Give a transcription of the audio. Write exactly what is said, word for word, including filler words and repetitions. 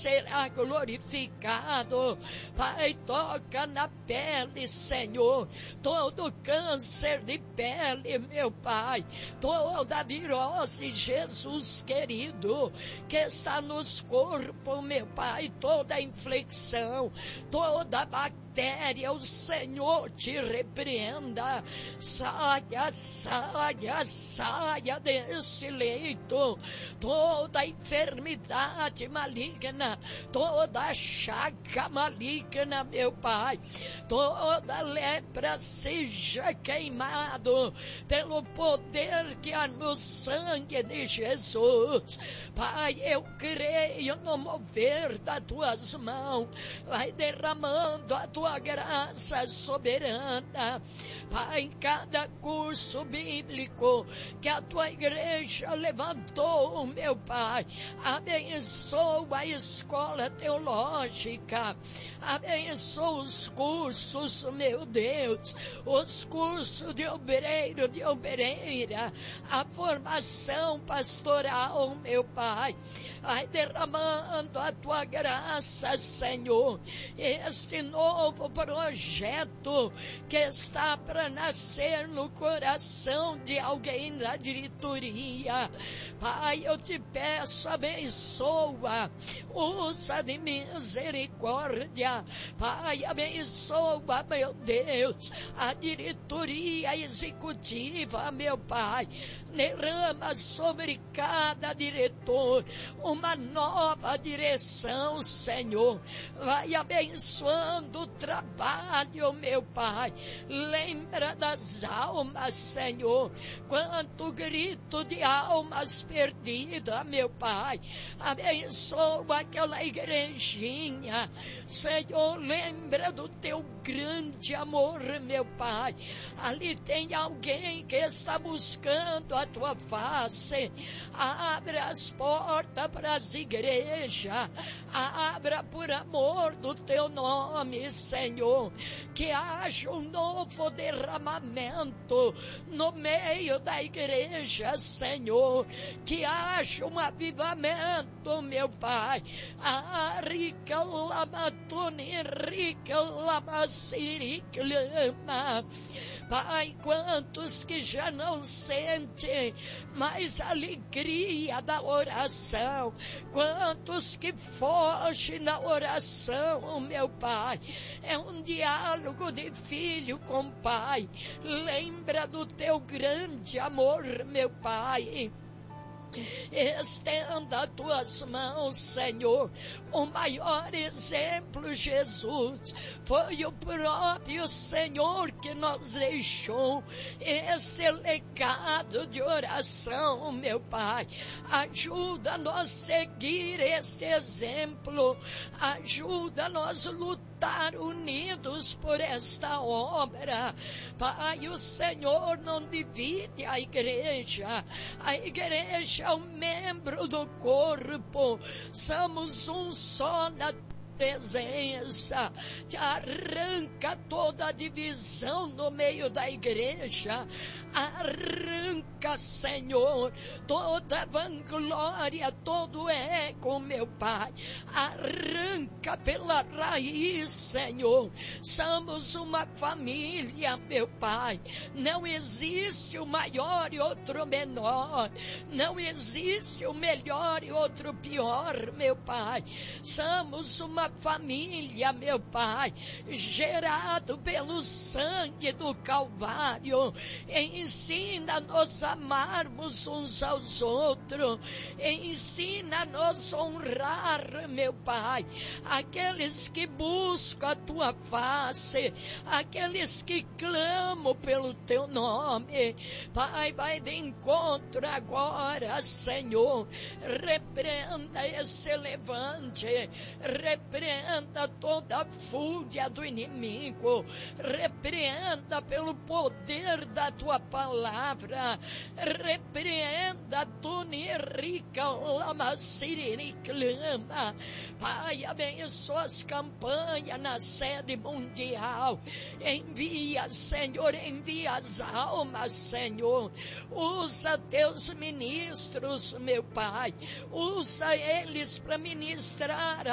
será glorificado. Pai, toca na pele, Senhor, todo câncer de pele, meu Pai, toda virose, Jesus querido, que está nos corpos, meu Pai, toda inflexão, toda bactéria, o Senhor te repreenda. Saia, saia, saia desse leito, toda enfermidade maligna, toda chaga maligna, meu Pai, toda lepra seja queimado pelo poder que há no sangue de Jesus. Pai, eu creio no mover das tuas mãos, vai derramando a tua graça soberana. Pai, em cada curso bíblico que a tua igreja levantou, meu Pai, abençoa a escola teológica, abençoa os cursos, meu Deus, os cursos de obreiro, de obreira, a formação pastoral, meu Pai, vai derramando a tua graça, Senhor, este novo projeto que está para nascer no coração de alguém da diretoria. Pai, eu te peço, abençoa, usa de misericórdia. Pai, abençoa, meu Deus, a diretoria executiva, meu Pai, derrama sobre cada diretor uma nova direção, Senhor. Vai abençoando o trabalho, meu Pai. Lembra das almas, Senhor. Quanto grito de almas perdidas, meu Pai. Abençoa aquela igrejinha, Senhor. Lembra do teu grande amor, meu Pai. Ali tem alguém que está buscando a tua face. Abra as portas para as igrejas. Abra por amor do teu nome, Senhor. Que haja um novo derramamento no meio da igreja, Senhor. Que haja um avivamento, meu Pai. Ah, rica lamatone, rica lamasiriclama. Pai, quantos que já não sentem mais a alegria da oração, quantos que fogem da oração, meu Pai, é um diálogo de filho com pai. Lembra do teu grande amor, meu Pai. Estenda as tuas mãos, Senhor. O maior exemplo, Jesus, foi o próprio Senhor que nos deixou esse legado de oração, meu Pai. Ajuda-nos a seguir este exemplo. Ajuda-nos a lutar unidos por esta obra. Pai, o Senhor não divide a igreja. A igreja é um membro do corpo. Somos um só na presença. Arranca toda a divisão no meio da igreja. Arranca, Senhor, toda vanglória, todo ego, meu Pai. Arranca pela raiz, Senhor. Somos uma família, meu Pai. Não existe o maior e outro menor. Não existe o melhor e outro pior, meu Pai. Somos uma família, meu Pai, gerado pelo sangue do Calvário. Ensina-nos a amarmos uns aos outros. Ensina-nos a honrar, meu Pai, aqueles que buscam a tua face, aqueles que clamam pelo teu nome. Pai, vai de encontro agora, Senhor. Repreenda esse levante. Repreenda toda a fúria do inimigo. Repreenda pelo poder da tua palavra. Repreenda tunirica lama siririclama. Pai, abençoa as campanhas na sede mundial. Envia, Senhor, envia as almas, Senhor. Usa teus ministros, meu Pai. Usa eles para ministrar